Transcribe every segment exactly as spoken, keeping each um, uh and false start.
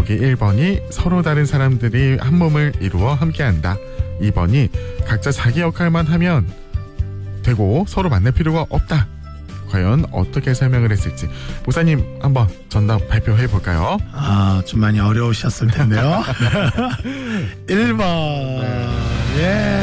보기 일 번이 서로 다른 사람들이 한 몸을 이루어 함께한다. 이 번이 각자 자기 역할만 하면 되고 서로 만날 필요가 없다. 과연 어떻게 설명을 했을지 목사님 한번 정답 발표해 볼까요? 아, 좀 많이 어려우셨을 텐데요. 일 번. 네.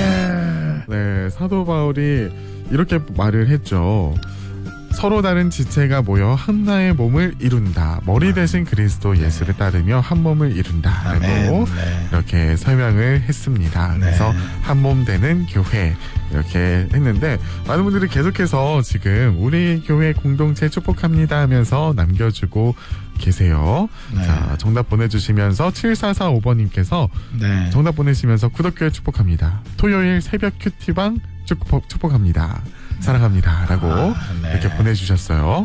예. 네, 사도 바울이 이렇게 말을 했죠. 서로 다른 지체가 모여 하나의 몸을 이룬다. 머리 대신 그리스도 예수를 따르며 한 몸을 이룬다. 라고 네. 이렇게 설명을 했습니다. 네. 그래서 한 몸 되는 교회 이렇게 했는데 많은 분들이 계속해서 지금 우리 교회 공동체 축복합니다 하면서 남겨주고 계세요. 네. 자, 정답 보내주시면서 칠사사오 번님께서 네. 정답 보내시면서 구독교회 축복합니다. 토요일 새벽 큐티방 축복, 축복합니다. 사랑합니다. 라고 아, 네. 이렇게 보내주셨어요.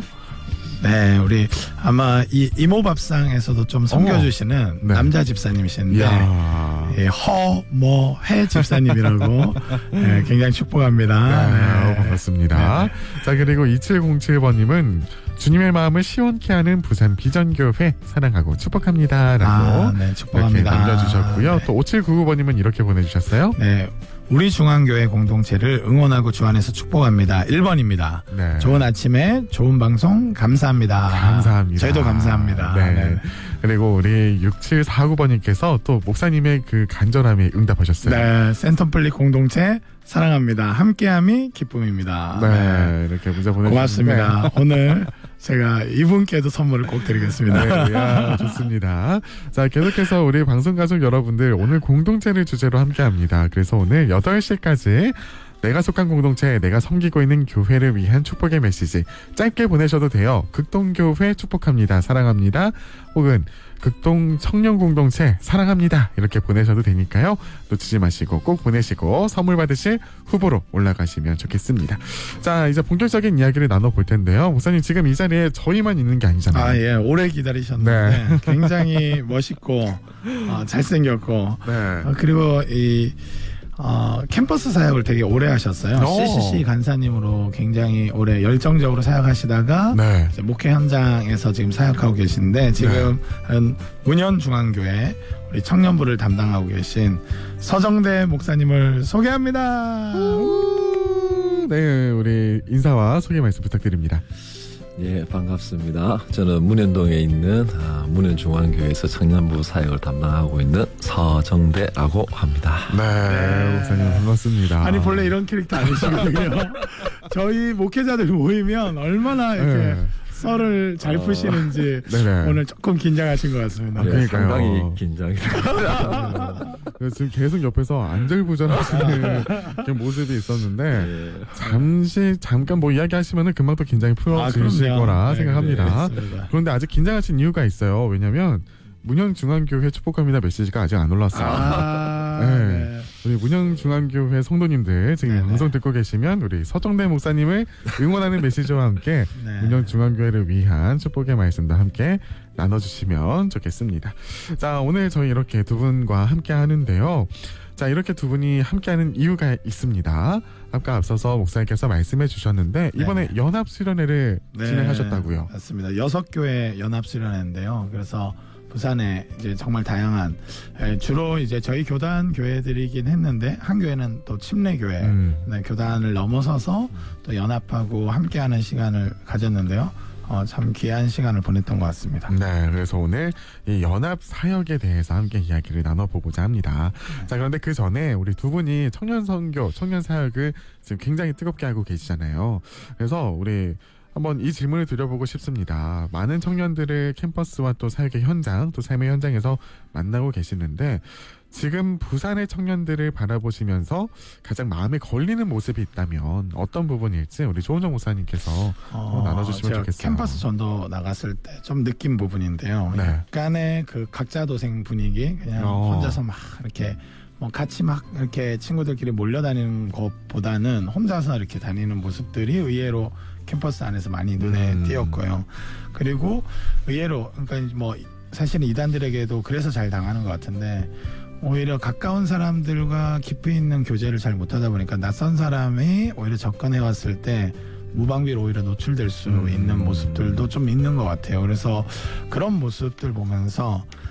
네, 우리 아마 이 이모밥상에서도 좀 섬겨주시는 네. 남자 집사님이신데 예, 허, 뭐, 해 집사님이라고 네, 굉장히 축복합니다. 네, 네. 반갑습니다. 네. 자, 그리고 이칠공칠 번님은 주님의 마음을 시원케 하는 부산 비전교회 사랑하고 축복합니다. 라고 아, 네, 축복합니다. 이렇게 남겨주셨고요. 네. 또 오칠구구 번님은 이렇게 보내주셨어요. 네. 우리 중앙교회 공동체를 응원하고 주안해서 축복합니다. 일 번입니다. 네. 좋은 아침에 좋은 방송 감사합니다. 감사합니다. 저희도 감사합니다. 네. 네. 그리고 우리 육칠사구 번님께서 또 목사님의 그 간절함에 응답하셨어요. 네. 센텀플릭 공동체 사랑합니다. 함께함이 기쁨입니다. 네. 네. 이렇게 문자 보내주셨습니다. 고맙습니다. 오늘 제가 이분께도 선물을 꼭 드리겠습니다. 네, 야, 좋습니다. 자, 계속해서 우리 방송가족 여러분들 오늘 공동체를 주제로 함께합니다. 그래서 오늘 여덟 시까지 내가 속한 공동체, 내가 섬기고 있는 교회를 위한 축복의 메시지 짧게 보내셔도 돼요. 극동교회 축복합니다. 사랑합니다. 혹은 극동 청년공동체 사랑합니다. 이렇게 보내셔도 되니까요. 놓치지 마시고 꼭 보내시고 선물 받으실 후보로 올라가시면 좋겠습니다. 자, 이제 본격적인 이야기를 나눠볼 텐데요. 목사님 지금 이 자리에 저희만 있는 게 아니잖아요. 아, 예. 오래 기다리셨는데 네. 굉장히 멋있고 어, 잘생겼고 네. 어, 그리고 이 어, 캠퍼스 사역을 되게 오래 하셨어요. 오. 씨씨씨 간사님으로 굉장히 오래 열정적으로 사역하시다가 네. 이제 목회 현장에서 지금 사역하고 계신데 지금은 네. 문현중앙교회 우리 청년부를 담당하고 계신 서정대 목사님을 소개합니다. 네, 우리 인사와 소개 말씀 부탁드립니다. 예, 반갑습니다. 저는 문현동에 있는 아, 문현중앙교회에서 청년부 사역을 담당하고 있는 서정대라고 합니다. 네, 네. 목사님 반갑습니다. 아니 원래 이런 캐릭터 아니시거든요. 저희 목회자들 모이면 얼마나 이렇게 네. 썰을 잘 푸시는지 어, 오늘 조금 긴장하신 것 같습니다. 네, 그러니까요. 상당히 긴장이 네. 지금 계속 옆에서 안절부절하시는 그런 모습이 있었는데 네. 잠시 잠깐 뭐 이야기하시면은 금방 또 긴장이 풀어지실 아, 거라 네, 생각합니다. 네, 그런데 아직 긴장하신 이유가 있어요. 왜냐하면 문현중앙교회 축복합니다 메시지가 아직 안 올랐어요. 아, 네. 네. 우리 문현중앙교회 성도님들 지금 네네. 방송 듣고 계시면 우리 서정대 목사님을 응원하는 메시지와 함께 네. 문현중앙교회를 위한 축복의 말씀도 함께 나눠주시면 좋겠습니다. 자, 오늘 저희 이렇게 두 분과 함께 하는데요. 자, 이렇게 두 분이 함께하는 이유가 있습니다. 아까 앞서서 목사님께서 말씀해 주셨는데 이번에 네네. 연합수련회를 네. 진행하셨다고요. 맞습니다. 여섯 교회 연합수련회인데요. 그래서 부산에 이제 정말 다양한 주로 이제 저희 교단 교회들이긴 했는데 한 교회는 또 침례 교회 음. 네, 교단을 넘어서서 또 연합하고 함께하는 시간을 가졌는데요. 어, 참 귀한 시간을 보냈던 것 같습니다. 네, 그래서 오늘 이 연합 사역에 대해서 함께 이야기를 나눠보고자 합니다. 네. 자, 그런데 그 전에 우리 두 분이 청년 선교, 청년 사역을 지금 굉장히 뜨겁게 알고 계시잖아요. 그래서 우리 한번 이 질문을 드려보고 싶습니다. 많은 청년들을 캠퍼스와 또 사역의 현장, 또 삶의 현장에서 만나고 계시는데 지금 부산의 청년들을 바라보시면서 가장 마음에 걸리는 모습이 있다면 어떤 부분일지 우리 조은정 목사님께서 어, 나눠주시면 제가 좋겠어요. 캠퍼스 전도 나갔을 때 좀 느낀 부분인데요. 네. 약간의 그 각자 도생 분위기, 그냥 어. 혼자서 막 이렇게 뭐 같이 막 이렇게 친구들끼리 몰려다니는 것보다는 혼자서 이렇게 다니는 모습들이 의외로 캠퍼스 안에서 많이 눈에 음. 띄었고요. 그리고 의외로 그러니까 뭐 사실은 이단들에게도 그래서 잘 당하는 것 같은데 오히려 가까운 사람들과 깊이 있는 교제를 잘 못하다 보니까 낯선 사람이 오히려 접근해 왔을 때 무방비로 오히려 노출될 수 음. 있는 모습들도 좀 있는 것 같아요. 그래서 그런 모습들 보면서